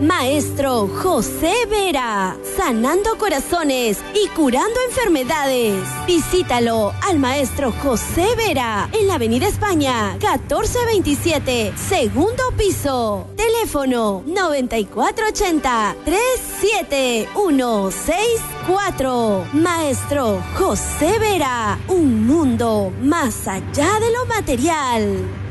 Maestro José Vera, sanando corazones y curando enfermedades. Visítalo al Maestro José Vera en la Avenida España, 1427, segundo piso. Teléfono 9480-37164. Maestro José Vera, un mundo más allá de lo material.